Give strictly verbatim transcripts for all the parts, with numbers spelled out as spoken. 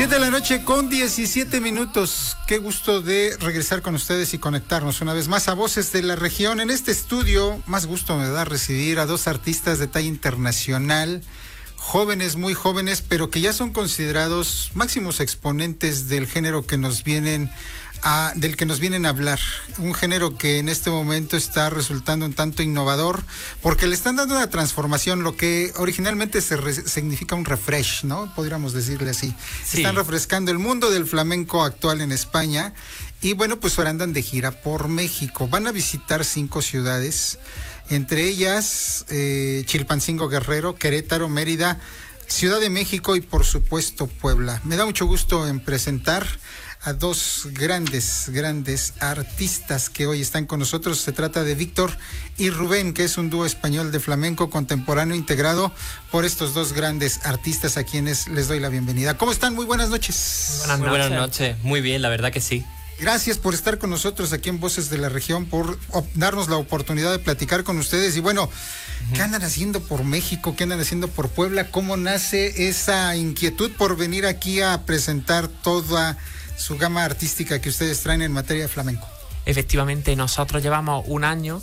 Siete de la noche con diecisiete minutos. Qué gusto de regresar con ustedes y conectarnos una vez más a Voces de la Región. En este estudio, más gusto me da recibir a dos artistas de talla internacional, jóvenes, muy jóvenes, pero que ya son considerados máximos exponentes del género que nos vienen a, del que nos vienen a hablar. Un género que en este momento está resultando un tanto innovador, porque le están dando una transformación, lo que originalmente se re, significa un refresh, ¿no? Podríamos decirle así. Sí. Están refrescando el mundo del flamenco actual en España. Y bueno, pues ahora andan de gira por México. Van a visitar cinco ciudades, entre ellas eh, Chilpancingo, Guerrero, Querétaro, Mérida, Ciudad de México y por supuesto Puebla. Me da mucho gusto en presentar a dos grandes, grandes artistas que hoy están con nosotros. Se trata de Víctor y Rubén, que es un dúo español de flamenco contemporáneo integrado por estos dos grandes artistas a quienes les doy la bienvenida. ¿Cómo están? Muy buenas noches. Buenas noches. Muy buenas noches. Muy bien, la verdad que sí. Gracias por estar con nosotros aquí en Voces de la Región, por darnos la oportunidad de platicar con ustedes. Y bueno, uh-huh. ¿qué andan haciendo por México? ¿Qué andan haciendo por Puebla? ¿Cómo nace esa inquietud por venir aquí a presentar toda su gama artística que ustedes traen en materia de flamenco? Efectivamente, nosotros llevamos un año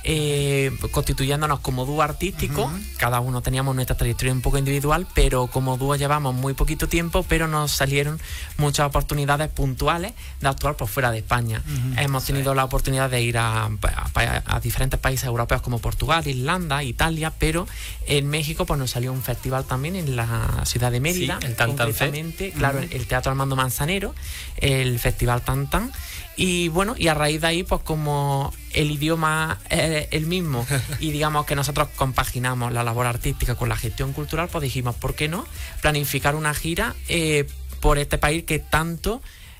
eh, constituyéndonos como dúo artístico. Uh-huh. Cada uno teníamos nuestra trayectoria un poco individual, pero como dúo llevamos muy poquito tiempo, pero nos salieron muchas oportunidades puntuales de actuar por fuera de España. Uh-huh. Hemos tenido sí. la oportunidad de ir a, a, a diferentes países europeos como Portugal, Irlanda, Italia, pero en México pues nos salió un festival también en la ciudad de Mérida, sí, el concretamente, uh-huh. claro, el Teatro Armando Manzanero, el Festival Tan Tan. Y bueno, y a raíz de ahí, pues como el idioma es el mismo y digamos que nosotros compaginamos la labor artística con la gestión cultural, pues dijimos, ¿por qué no planificar una gira eh, por este país que tanto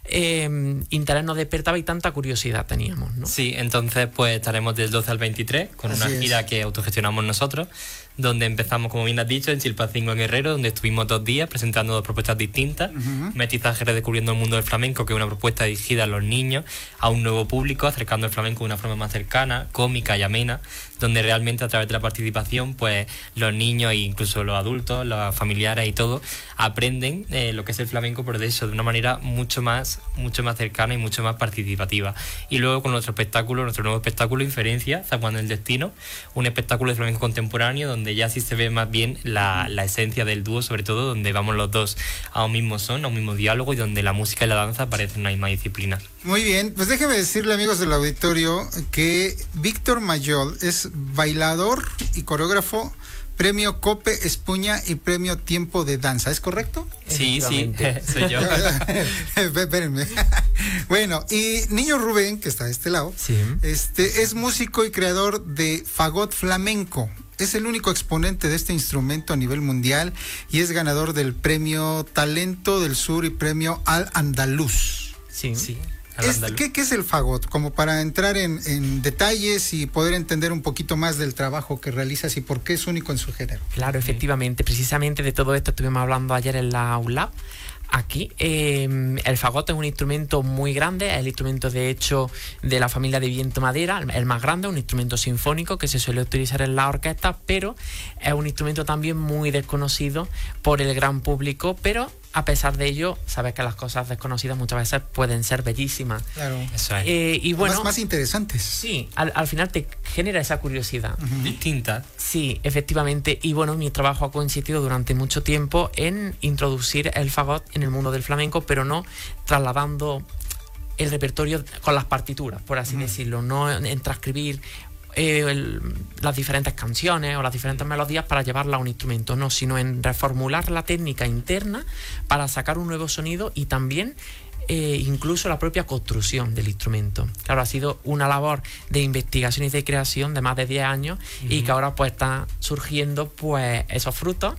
eh, interés nos despertaba y tanta curiosidad teníamos, ¿no? Sí, entonces pues estaremos del doce al veintitrés con Así una gira es. que autogestionamos nosotros, donde empezamos, como bien has dicho, en Chilpancingo, Guerrero, donde estuvimos dos días presentando dos propuestas distintas. Uh-huh. Mestizaje redescubriendo el mundo del flamenco, que es una propuesta dirigida a los niños, a un nuevo público, acercando el flamenco de una forma más cercana, cómica y amena, donde realmente a través de la participación, pues los niños e incluso los adultos, los familiares y todo, aprenden eh, lo que es el flamenco, pero de eso, de una manera mucho más, mucho más cercana y mucho más participativa. Y luego con nuestro espectáculo, nuestro nuevo espectáculo, Inferencia, Zaguán del Destino, un espectáculo de flamenco contemporáneo, donde donde ya sí se ve más bien la, la esencia del dúo, sobre todo donde vamos los dos a un mismo son, a un mismo diálogo y donde la música y la danza parecen una misma disciplina. Muy bien, pues déjeme decirle, amigos del auditorio, que Víctor Mayol es bailador y coreógrafo, premio Cope Espuña y premio Tiempo de Danza, ¿es correcto? Sí, sí, soy yo. Espérenme. Bueno, y Niño Rubén, que está de este lado, sí. este es músico y creador de fagot flamenco. Es el único exponente de este instrumento a nivel mundial y es ganador del premio Talento del Sur y premio Al Andaluz. Sí, sí. Es, ¿qué, ¿Qué es el fagot? Como para entrar en, en detalles y poder entender un poquito más del trabajo que realizas y por qué es único en su género. Claro, efectivamente. Precisamente de todo esto estuvimos hablando ayer en la U L A B. Aquí eh, el fagot es un instrumento muy grande, es el instrumento de hecho de la familia de viento madera, el más grande, un instrumento sinfónico que se suele utilizar en la orquesta, pero es un instrumento también muy desconocido por el gran público, pero a pesar de ello, sabes que las cosas desconocidas muchas veces pueden ser bellísimas. Claro. Eso es. Eh, y bueno, más, más interesantes. Sí, al, al final te genera esa curiosidad. Uh-huh. Distinta. Sí, efectivamente. Y bueno, mi trabajo ha consistido durante mucho tiempo en introducir el fagot en el mundo del flamenco, pero no trasladando el repertorio con las partituras, por así uh-huh. decirlo, no en, en transcribir Eh, el, las diferentes canciones o las diferentes melodías para llevarla a un instrumento, no, sino en reformular la técnica interna para sacar un nuevo sonido y también eh, incluso la propia construcción del instrumento. Claro, ha sido una labor de investigación y de creación de más de diez años uh-huh. y que ahora pues está surgiendo pues esos frutos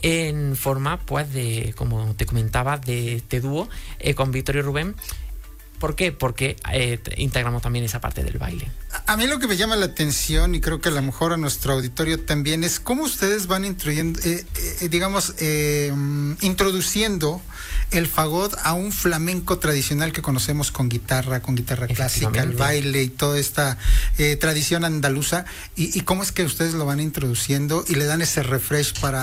en forma pues de, como te comentaba, de este dúo eh, con Víctor y Rubén. ¿Por qué? Porque eh, integramos también esa parte del baile. A mí lo que me llama la atención, y creo que a lo mejor a nuestro auditorio también, es cómo ustedes van introduciendo, eh, eh, digamos, eh, introduciendo el fagot a un flamenco tradicional que conocemos con guitarra, con guitarra clásica, el baile y toda esta eh, tradición andaluza, y, y cómo es que ustedes lo van introduciendo y le dan ese refresh para